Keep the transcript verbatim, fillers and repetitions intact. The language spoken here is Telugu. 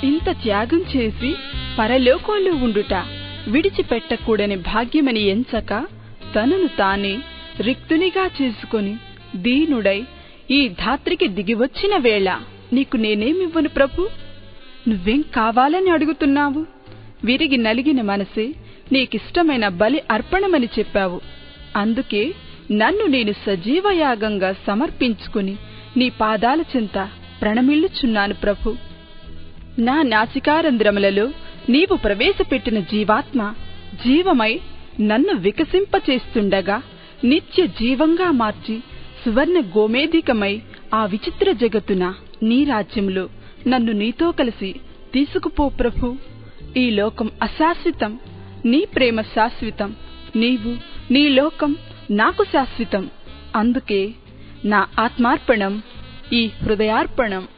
ఇంత త్యాగం చేసి పరలోకంలో ఉండుట విడిచిపెట్టకూడని భాగ్యమని ఎంచక తనను తానే రిక్తునిగా చేసుకొని దీనుడై ఈ ధాత్రికి దిగివచ్చిన వేళ నీకు నేనేమివ్వను ప్రభు? నువ్వేం కావాలని అడుగుతున్నావు? విరిగి నలిగిన మనసే నీకిష్టమైన బలి అర్పణమని చెప్పావు. అందుకే నన్ను నేను సజీవయాగంగా సమర్పించుకుని నీ పాదాల చెంత ప్రణమిల్లుచున్నాను ప్రభు. నా నాసికారంధ్రములలో నీవు ప్రవేశపెట్టిన జీవాత్మ జీవమై నన్ను వికసింపచేస్తుండగా నిత్య జీవంగా మార్చి సువర్ణ గోమేధికమై ఆ విచిత్ర జగతున నీ రాజ్యంలో నన్ను నీతో కలిసి తీసుకుపో ప్రభు. ఈ లోకం అశాశ్వతం, నీ ప్రేమ శాశ్వతం. నీవు నీ లోకం నాకు శాశ్వతం. అందుకే నా ఆత్మార్పణం, ఈ హృదయార్పణం.